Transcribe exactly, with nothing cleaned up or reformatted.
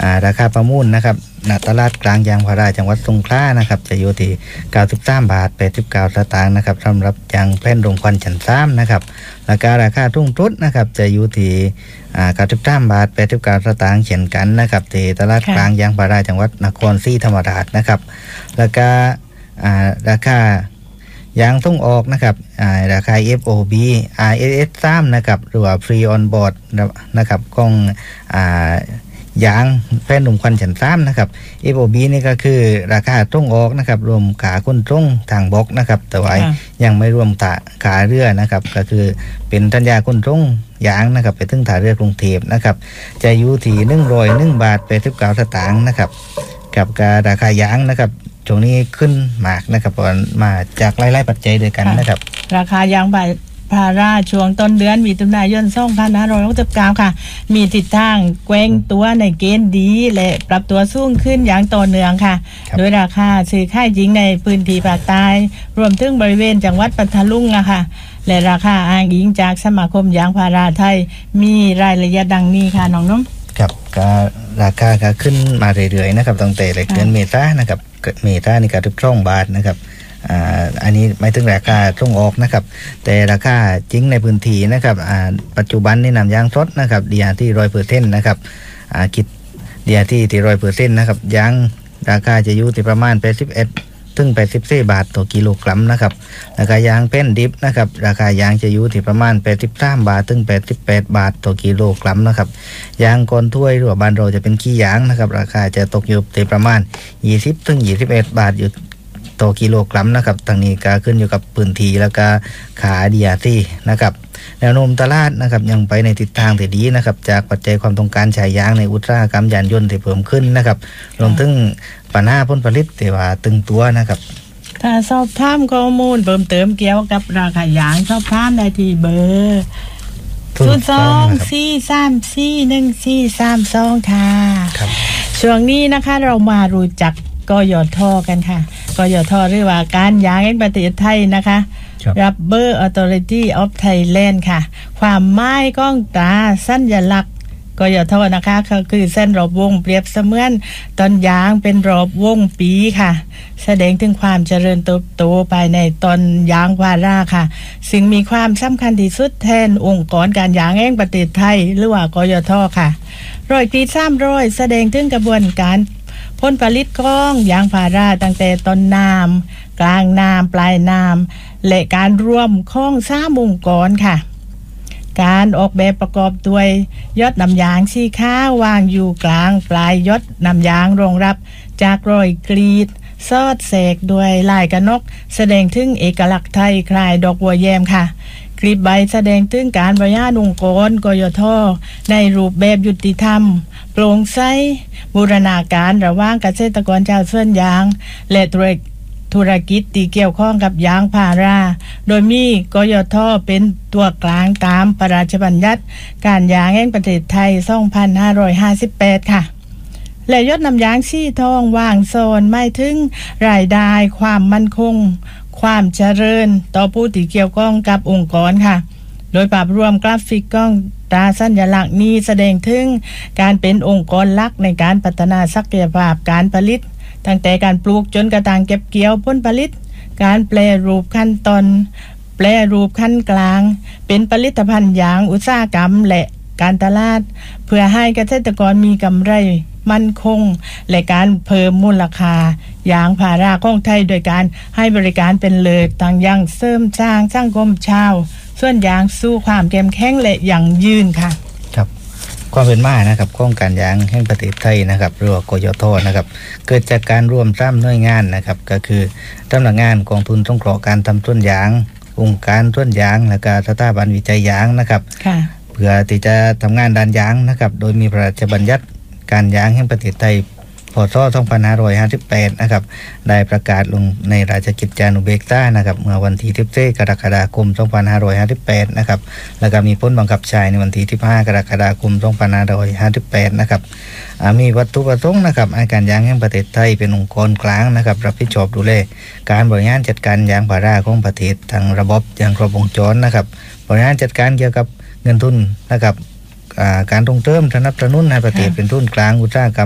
ราคาประมูลนะครับณตลาดกลางยางพาราจังหวัดสงขลานะครับจะอยู่ที่เก้าสิบสามบาทแปดสิบเก้าสตางค์นะครับสำหรับยางแผ่นรมควันชั้นสามนะครับราคาราคาทุ่งทุดนะครับจะอยู่ที่เก้าสิบสามบาทแปดสิบเก้าสตางค์เช่นกันนะครับที่ตลาดกลางยางพาราจังหวัดนครศรีธรรมราชนะครับราคาราคายางส่งออกนะครับราคา เอฟ โอ บี อาร์ เอส เอส สาม นะครับหรือว่า Free on Board นะครับของยางแผ่นรมควันชั้นสามนะครับ เอฟ โอ บี นี่ก็คือราคาส่งออกนะครับรวมขาขนส่งทางบกนะครับแต่ว่ายังไม่รวมขาเรือนะครับก็คือเป็นสัญญาขนส่งยางนะครับไปถึงท่าเรือกรุงเทพนะครับจะอยู่ที่หนึ่งร้อยเอ็ดบาทแปดสิบเก้าสตางค์นะครับกับราคายางนะครับช่วงนี้ขึ้นมากนะครับเพราะมาจากหลายๆปัจจัยด้วยกันนะครับราคายางใบพาราช่วงต้นเดือนมิถุนายนสองพันห้าร้อยหกสิบเก้าค่ะมีทิศทางแกว่งตัวในเกณฑ์ดีและปรับตัวสูงขึ้นอย่างต่อเนื่องค่ะโดยราคาซื้อขายจริงในพื้นที่ภาคใต้รวมถึงบริเวณจังหวัดปัตตานีอะค่ะและราคาอ้างอิงจากสมาคมยางพาราไทยมีรายละเอียดดังนี้ค่ะน้องน้องครับก็ราคาก็ขึ้นมาเรื่อยๆนะครับตั้งแต่เดือนเมษายนนะครับเมษายนนี่ก็ทุกช่องบาทนะครับอ่าอันนี้ไม่ถึงราคาส่งออกนะครับแต่ราคาจริงในพื้นที่นะครับอ่าปัจจุบันนี่นำยางสดนะครับดีอาร์ที่ร้อยเปอร์เซ็นต์นะครับอ่าคิดดีอาร์ที่ที่ร้อยเปอร์เซ็นต์นะครับยางราคาจะอยู่ที่ประมาณแปดสิบเอ็ดถึงแปดสิบสี่บาทต่อกิโลกรัมนะครับราคายางแผ่นดิบนะครับราคายางจะอยู่ที่ประมาณแปดสิบสามบาทถึงแปดสิบแปดบาทต่อกิโลกรัมนะครับยางก้อนถ้วยหรือว่าบ้านเราจะเป็นขี้ยางนะครับราคาจะตกอยู่ที่ประมาณยี่สิบถึงยี่สิบเอ็ดบาทอยู่ต่อกิโลกรัมนะครับทางนี้ก็ขึ้นอยู่กับพื้นที่แล้วก็ขาดีอาร์ที่นะครับแนวโน้มตลาดนะครับยังไปในทิศทางที่ดีนะครับจากปัจจัยความต้องการใช้ยางในอุตสาหกรรมยานยนต์ที่เพิ่มขึ้นนะครับรวมถึงปัญหาผลผลิตที่ว่าตึงตัวนะครับถ้าสอบถามข้อมูลเพิ่มเติมเกี่ยวกับราคายางสอบถามได้ที่เบอร์ศูนย์สองสี่สามสี่หนึ่งสี่สามสองค่ะช่วงนี้นะคะเรามารู้จักกยท.กันค่ะกยท.หรือว่าการยางแห่งประเทศไทยนะคะ Rubber Authority of Thailand ค่ะความหมายของตราสัญลักษณ์กยท.นะคะก็คือเส้นรอบวงเปรียบเสมือนต้นยางเป็นรอบวงปีค่ะแสดงถึงความเจริญเติบโตภายในต้นยางพาราค่ะซึ่งมีความสำคัญที่สุดแทนองค์กรการยางแห่งประเทศไทยหรือว่ากยท.ค่ะรอยกรีดสามร้อยแสดงถึงกระบวนการผลผลิตของยางพาราตั้งแต่ต้นน้ำกลางน้ำปลายน้ำและการรวมของสามองค์กรค่ะการออกแบบประกอบด้วยยอดน้ำยางสีขาววางอยู่กลางปลายยอดน้ำยางรองรับจากรอยกรีดซอดแสกด้วยลายกระนกแสดงถึงเอกลักษณ์ไทยคล้ายดอกบัวแยมค่ะกลีบใบแสดงถึงการบริหารองค์กรกยท.ในรูปแบบยุติธรรมโปร่งใสบูรณาการระหว่างเกษตรกรชาวสวนยางและธุรกิจที่เกี่ยวข้องกับยางพาราโดยมีกยท.เป็นตัวกลางตามพระราชบัญญัติการยางแห่งประเทศไทยสองพันห้าร้อยห้าสิบแปดค่ะและยอดน้ำยางสีทองวางโซนหมายถึงรายได้ความมั่นคงความเจริญต่อผู้ที่เกี่ยวข้องกับองค์กรค่ะโดยภาพรวมกราฟิกของตราสัญลักษณ์นี้แสดงถึงการเป็นองค์กรหลักในการพัฒนาศักยภาพการผลิตตั้งแต่การปลูกจนกระทั่งเก็บเกี่ยวผลผลิตการแปรรูปขั้นตอนแปรรูปขั้นกลางเป็นผลิตภัณฑ์ยางอุตสาหกรรมและการตลาดเพื่อให้เกษตรกรมีกำไรมั่นคงและการเพิ่มมูลค่ายางพาราของไทยโดยการให้บริการเป็นเลิศต่างยังเสริมสร้างสังคมชาวส่วนยางสู้ความเข้มแข็งและยั่งยืนค่ะครับความเป็นมานะครับโครงการยางแห่งประเทศไทยนะครับหรือว่ากยท.นะครับเกิดจากการร่วมสร้างหน่วยงานนะครับก็คือสำนักงานกองทุนสงเคราะห์การทำสวนยางองค์การสวนยางและก็สถาบันวิจัยยางนะครับเพื่อที่จะทำงานด้านยางนะครับโดยมีพระราชบัญญัติการยางแห่งประเทศไทยพ.ศ. สองพันห้าร้อยห้าสิบแปดนะครับได้ประกาศลงในราชกิจจานุเบกษานะครับเมื่อวันที่สิบสี่กรกฎาคมสองพันห้าร้อยห้าสิบแปดนะครับแล้วก็มีผลบังคับใช้ในวันที่สิบห้ากรกฎาคมสองพันห้าร้อยห้าสิบแปดนะครับมีวัตถุประสงค์นะครับให้การยางแห่งประเทศไทยเป็นองค์กรกลางนะครับรับผิดชอบดูแลการบริหารจัดการยางพาราของประเทศทางระบบอย่างครบวงจรนะครับบริหารจัดการเกี่ยวกับเงินทุนนะครับการส่งเสริมสนับสนุนให้ประเทศเป็นทุนกลางอุตสาหกรรม